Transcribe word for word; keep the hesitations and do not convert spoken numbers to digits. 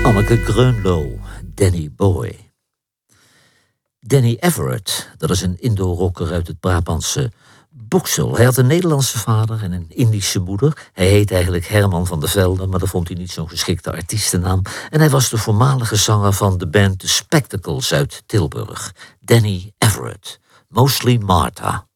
Anneke Greunlo, Danny Boy. Danny Everett, dat is een Indo-rocker uit het Brabantse Boksel. Hij had een Nederlandse vader en een Indische moeder. Hij heet eigenlijk Herman van der Velde, maar dat vond hij niet zo'n geschikte artiestennaam. En hij was de voormalige zanger van de band The Spectacles uit Tilburg. Danny Everett, Mostly Martha.